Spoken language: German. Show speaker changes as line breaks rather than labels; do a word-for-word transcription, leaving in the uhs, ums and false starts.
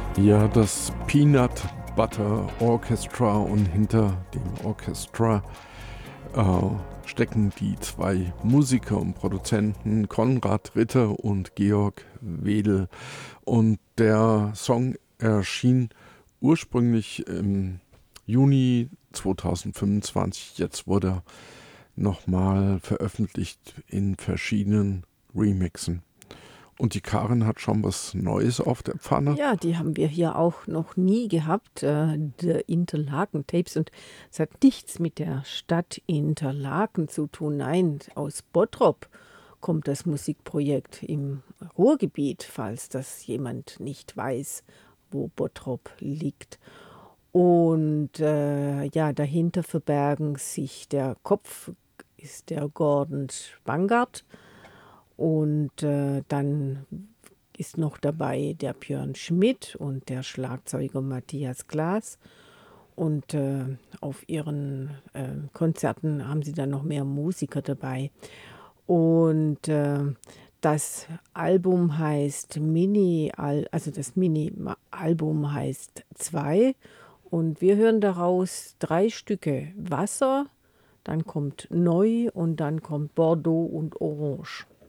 Ja, das Peanut Butter Orchestra, und hinter dem Orchestra äh, stecken die zwei Musiker und Produzenten Konrad Ritter und Georg Wedel. Und der Song erschien ursprünglich im Juni zweitausendfünfundzwanzig. Jetzt wurde er nochmal veröffentlicht in verschiedenen Remixen. Und die Karin hat schon was Neues auf der Pfanne.
Ja, die haben wir hier auch noch nie gehabt, äh, The Interlaken Tapes. Und es hat nichts mit der Stadt Interlaken zu tun. Nein, aus Bottrop kommt das Musikprojekt im Ruhrgebiet, falls das jemand nicht weiß, wo Bottrop liegt. Und äh, ja, dahinter verbergen sich der Kopf, ist der Gordon Spangart. Und äh, dann ist noch dabei der Björn Schmidt und der Schlagzeuger Matthias Glas. Und äh, auf ihren äh, Konzerten haben sie dann noch mehr Musiker dabei. Und äh, das Album heißt Mini, also das Mini-Album heißt zwei. Und wir hören daraus drei Stücke: Wasser, dann kommt Neu und dann kommt Bordeaux und Orange.